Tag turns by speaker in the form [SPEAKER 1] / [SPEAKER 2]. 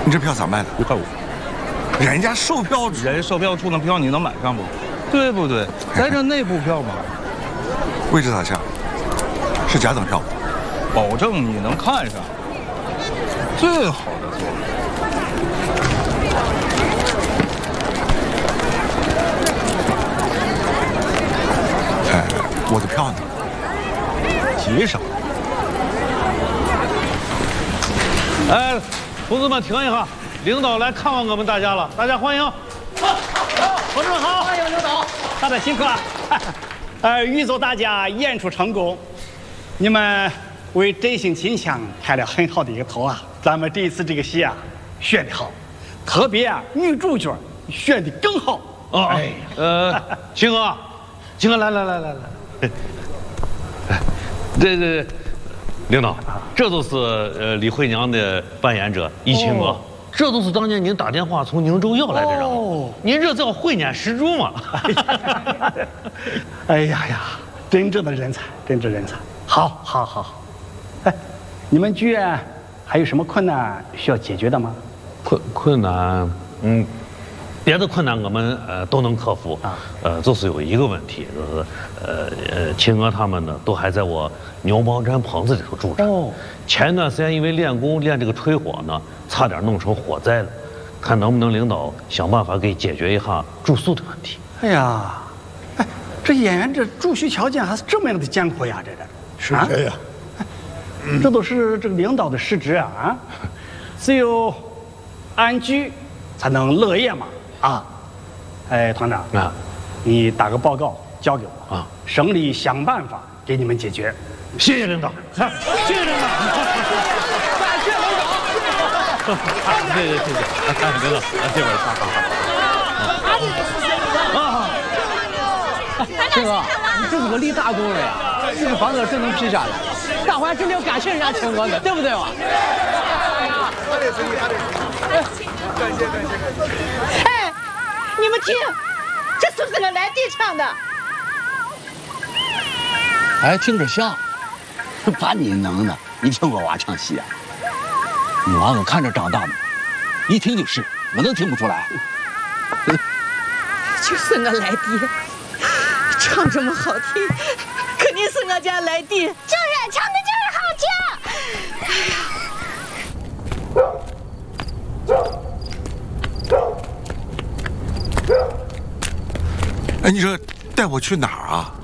[SPEAKER 1] 你这票咋卖的
[SPEAKER 2] ？1.5块。
[SPEAKER 1] 人家售票处，
[SPEAKER 2] 人售票处的票你能买上不？对不对？咱这内部票嘛。
[SPEAKER 1] 位置咋样？是甲等票吗？
[SPEAKER 2] 保证你能看上最好的座位。
[SPEAKER 1] 我的票呢？
[SPEAKER 2] 急什么？哎，同志们，停一下，领导来看望我们大家了，大家欢迎。
[SPEAKER 3] 同志们好，欢迎领导，大家辛苦了。预祝大家演出成功。你们为真性情强开了很好的一个头啊！咱们这一次这个戏啊，选得好，特别啊女主角选得更好。
[SPEAKER 2] 哦，秦哥，秦哥来。这，领导，这都是李慧娘的扮演者易清哥，这都是当年您打电话从宁州要来的人物。您这叫慧眼识珠嘛？
[SPEAKER 3] 哎呀，真正的人才，真正人才。好。哎，你们剧院还有什么困难需要解决的吗？
[SPEAKER 2] 困难，别的困难我们都能克服啊。就是有一个问题，就是秦哥他们呢都还在我牛毛毡棚子里头住着。前一段时间因为练功练这个吹火呢，差点弄成火灾了，看能不能领导想办法给解决一下住宿的问题。
[SPEAKER 3] 哎呀，这演员这住宿条件还是这么样的艰苦呀，这
[SPEAKER 1] 是这样。
[SPEAKER 3] 这都是这个领导的失职啊！只有安居才能乐业嘛啊！哎，团长啊，你打个报告交给我啊，省里想办法给你们解决。
[SPEAKER 2] 谢谢领导，谢谢领导，
[SPEAKER 3] 感谢领导，
[SPEAKER 2] 谢谢，领导，这边
[SPEAKER 4] 庆哥，你这是个立大功了呀！这个房子真能批下来，大伙还真得要感谢人家庆哥呢，对不对嘛？
[SPEAKER 1] 感谢。
[SPEAKER 5] 哎，你们听，这是不是俺来弟唱的？
[SPEAKER 4] 哎，听着像。
[SPEAKER 6] 把你能的，你听过娃唱戏啊？你娃我看着长大的，一听就是，我能听不出来。
[SPEAKER 5] 就是俺来弟，唱这么好听，肯定是俺家来弟。
[SPEAKER 7] 就是唱的就是好听。
[SPEAKER 1] 哎，你说带我去哪儿啊？